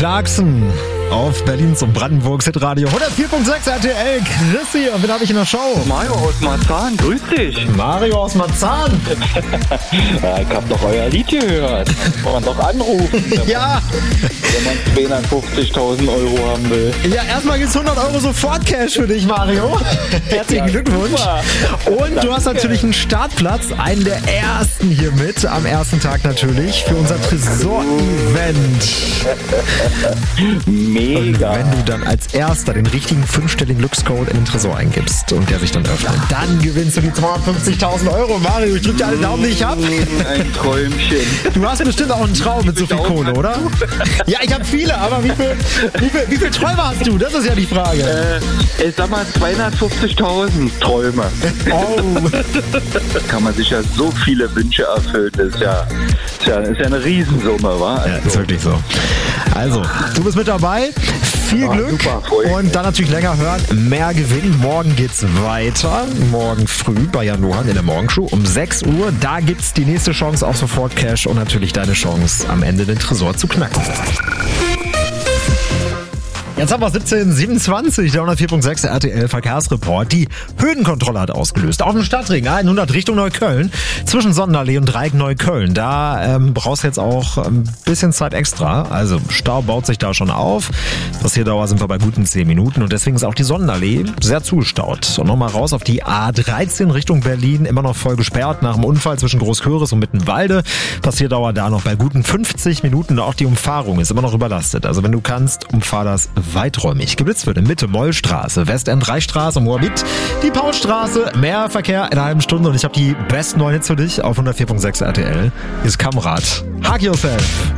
Clarkson auf Berlins und Brandenburgs Hitradio 104.6 RTL. Chrissy, und wen habe ich in der Show? Mario aus Marzahn, grüß dich. Mario aus Marzahn. Ja, ich hab doch euer Lied gehört. Kann man doch anrufen. Ja. Wenn man 250.000 Euro haben will. Ja, erstmal gibt's 100 Euro sofort Cash für dich, Mario. Herzlichen Glückwunsch. Super. Und du hast natürlich einen Startplatz, einen der ersten hier mit, am ersten Tag natürlich, für unser Tresor-Event. Mega. Und wenn du dann als erster den richtigen 5-stelligen Glückscode in den Tresor eingibst und der sich dann öffnet, dann gewinnst du die 250.000 Euro. Mario, ich drück dir alle Daumen, die ich hab. Ein Träumchen. Du hast bestimmt auch einen Traum mit so viel Kohle, oder? Ja, ich habe viele, aber wie viel Träume hast du? Das ist ja die Frage. Ich sag mal 250.000 Träume. Oh. Kann man sich ja so viele Wünsche erfüllen. Das ist ja eine Riesensumme, wa? Ja, ist wirklich so. Also, du bist mit dabei. Viel Glück. Super, freu mich. Und dann natürlich länger hören. Mehr gewinnen. Morgen geht's weiter. Morgen früh bei Jan Luhan in der Morgenshow um 6 Uhr. Da gibt's die nächste Chance auf Sofort Cash und natürlich deine Chance, am Ende den Tresor zu knacken. Jetzt haben wir 17:27, der 104.6 RTL Verkehrsreport. Die Höhenkontrolle hat ausgelöst. Auf dem Stadtring 100 Richtung Neukölln, zwischen Sonnenallee und Dreieck Neukölln. Da brauchst du jetzt auch ein bisschen Zeit extra. Also Stau baut sich da schon auf. Passierdauer sind wir bei guten 10 Minuten und deswegen ist auch die Sonnenallee sehr zugestaut. Und nochmal raus auf die A13 Richtung Berlin, immer noch voll gesperrt nach dem Unfall zwischen Großköris und Mittenwalde. Passierdauer da noch bei guten 50 Minuten. Auch die Umfahrung ist immer noch überlastet. Also wenn du kannst, umfahr das weiträumig. Geblitzt wird in Mitte Mollstraße, Westend Reichstraße, Moabit, die Paulstraße, mehr Verkehr in einer halben Stunde und ich habe die besten neuen Hits für dich auf 104.6 RTL. Hier ist Kamrat. Hug Yourself.